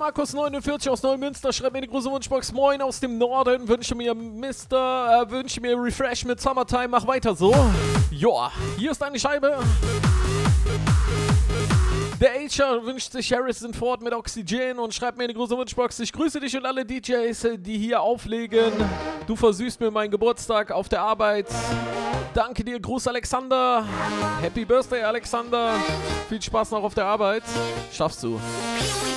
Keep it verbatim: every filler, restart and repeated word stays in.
Markus neunundvierzig aus Neumünster schreibt mir die große Wunschbox. Moin aus dem Norden. Wünsche mir Mister Äh, wünsche mir Refresh mit Summertime. Mach weiter so. Joa, hier ist eine Scheibe. Der Ager wünscht sich Harrison Ford mit Oxygen und schreibt mir in die große Wunschbox. Ich grüße dich und alle D Js, die hier auflegen. Du versüßt mir meinen Geburtstag auf der Arbeit. Danke dir, Gruß Alexander. Happy Birthday, Alexander. Viel Spaß noch auf der Arbeit. Schaffst du.